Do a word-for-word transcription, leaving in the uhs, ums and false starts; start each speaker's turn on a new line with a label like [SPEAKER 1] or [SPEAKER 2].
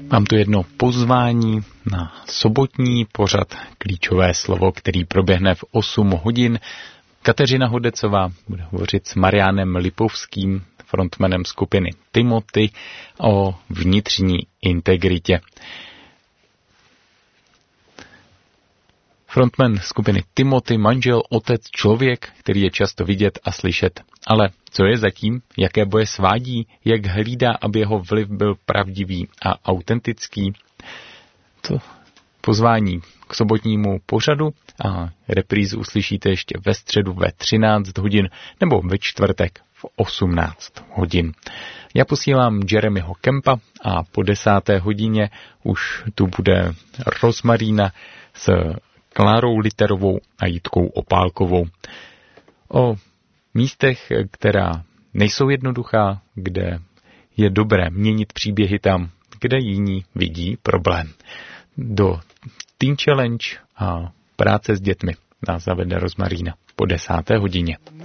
[SPEAKER 1] Mám tu jedno pozvání na sobotní pořad Klíčové slovo, který proběhne v osm hodin. Kateřina Hodecová bude hovořit s Mariánem Lipovským, frontmanem skupiny Timothy, o vnitřní integritě. Frontman skupiny Timothy, manžel, otec, člověk, který je často vidět a slyšet. Ale co je zatím, jaké boje svádí, jak hlídá, aby jeho vliv byl pravdivý a autentický? To pozvání k sobotnímu pořadu a reprízu uslyšíte ještě ve středu ve třináct hodin nebo ve čtvrtek v osmnáct hodin. Já posílám Jeremyho Kempa a po desáté hodině už tu bude Rozmarína s Klárou Literovou a Jitkou Opálkovou. O místech, která nejsou jednoduchá, kde je dobré měnit příběhy tam, kde jiní vidí problém. Do Teen Challenge a práce s dětmi nás zavede Rozmarína po desáté hodině.